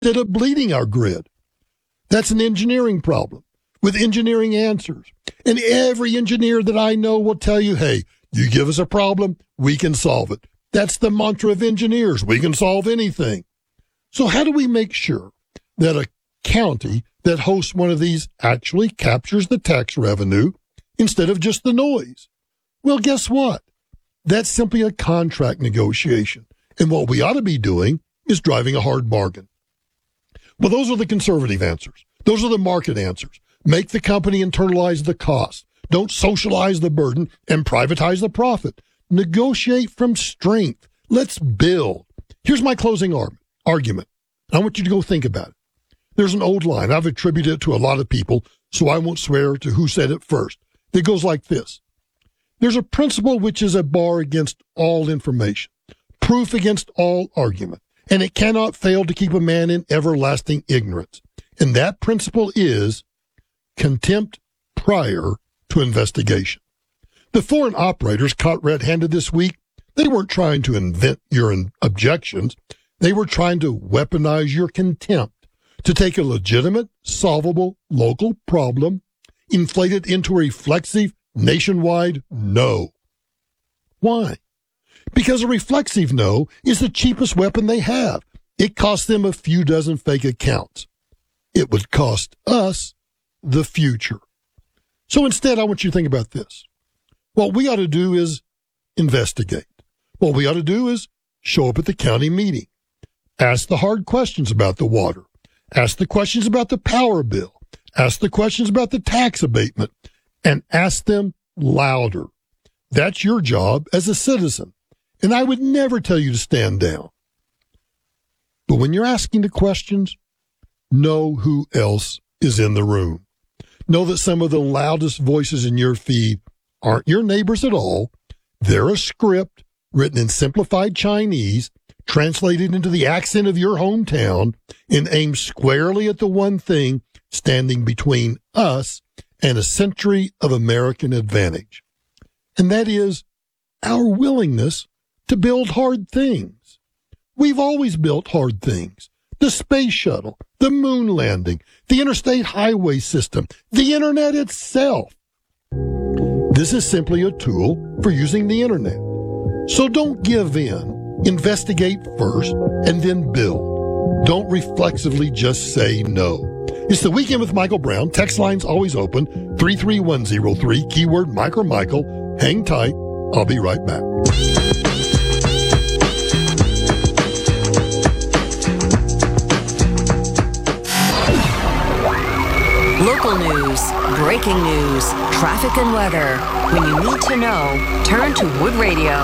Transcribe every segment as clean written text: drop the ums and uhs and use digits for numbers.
instead of bleeding our grid. That's an engineering problem with engineering answers. And every engineer that I know will tell you, hey, you give us a problem, we can solve it. That's the mantra of engineers. We can solve anything. So how do we make sure that a county that hosts one of these actually captures the tax revenue instead of just the noise? Well, guess what? That's simply a contract negotiation. And what we ought to be doing is driving a hard bargain. Well, those are the conservative answers. Those are the market answers. Make the company internalize the cost. Don't socialize the burden and privatize the profit. Negotiate from strength. Let's build. Here's my closing argument. I want you to go think about it. There's an old line. I've attributed it to a lot of people, so I won't swear to who said it first. It goes like this. There's a principle which is a bar against all information, proof against all argument, and it cannot fail to keep a man in everlasting ignorance. And that principle is contempt prior to investigation. The foreign operators caught red-handed this week, they weren't trying to invent your objections. They were trying to weaponize your contempt, to take a legitimate, solvable local problem, inflate it into a reflexive, nationwide no. Why? Because a reflexive no is the cheapest weapon they have. It costs them a few dozen fake accounts. It would cost us the future. So instead, I want you to think about this. What we ought to do is investigate. What we ought to do is show up at the county meeting. Ask the hard questions about the water. Ask the questions about the power bill. Ask the questions about the tax abatement. And ask them louder. That's your job as a citizen. And I would never tell you to stand down. But when you're asking the questions, know who else is in the room. Know that some of the loudest voices in your feed aren't your neighbors at all. They're a script written in simplified Chinese, translated into the accent of your hometown, and aimed squarely at the one thing standing between us and a century of American advantage. And that is our willingness to build hard things. We've always built hard things. The space shuttle, the moon landing, the interstate highway system, the internet itself. This is simply a tool for using the internet. So don't give in. Investigate first and then build. Don't reflexively just say no. It's the Weekend with Michael Brown. Text line's always open. 33103, keyword Mike or Michael. Hang tight. I'll be right back. Local news, breaking news, traffic and weather. When you need to know, turn to Wood Radio.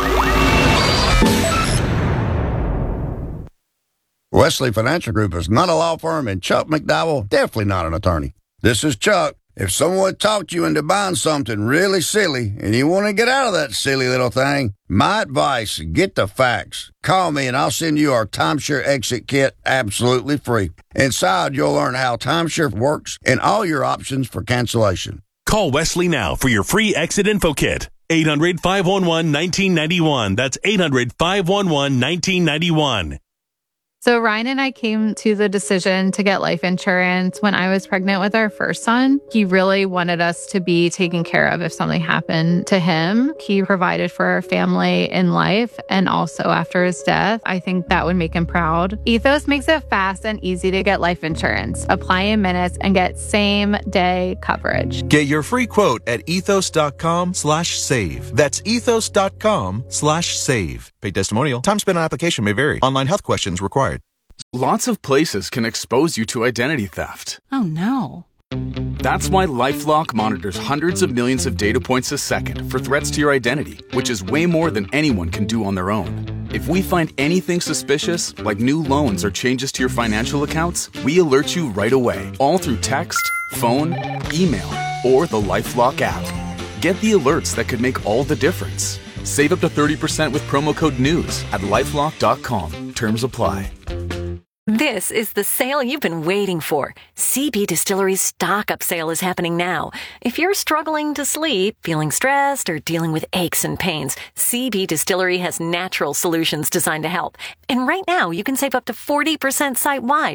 Wesley Financial Group is not a law firm, and Chuck McDowell, definitely not an attorney. This is Chuck. If someone talked you into buying something really silly and you want to get out of that silly little thing, my advice, get the facts. Call me and I'll send you our timeshare exit kit absolutely free. Inside, you'll learn how timeshare works and all your options for cancellation. Call Wesley now for your free exit info kit. 800-511-1991. That's 800-511-1991. So Ryan and I came to the decision to get life insurance when I was pregnant with our first son. He really wanted us to be taken care of if something happened to him. He provided for our family in life and also after his death. I think that would make him proud. Ethos makes it fast and easy to get life insurance. Apply in minutes and get same-day coverage. Get your free quote at ethos.com/save. That's ethos.com/save. Paid testimonial. Time spent on application may vary. Online health questions required. Lots of places can expose you to identity theft. Oh no. That's why LifeLock monitors hundreds of millions of data points a second for threats to your identity, which is way more than anyone can do on their own. If we find anything suspicious, like new loans or changes to your financial accounts, we alert you right away, all through text, phone, email, or the LifeLock app. Get the alerts that could make all the difference. Save up to 30% with promo code NEWS at LifeLock.com. Terms apply. This is the sale you've been waiting for. CB Distillery's stock up sale is happening now. If you're struggling to sleep, feeling stressed, or dealing with aches and pains, CB Distillery has natural solutions designed to help. And right now, you can save up to 40% site-wide